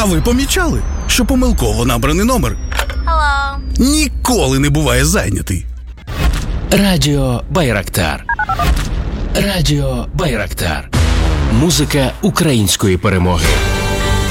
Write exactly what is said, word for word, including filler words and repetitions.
ви помічали, що помилково набраний номер Hello. ніколи не буває зайнятий? Радіо Байрактар. Радіо Байрактар. Музика української перемоги.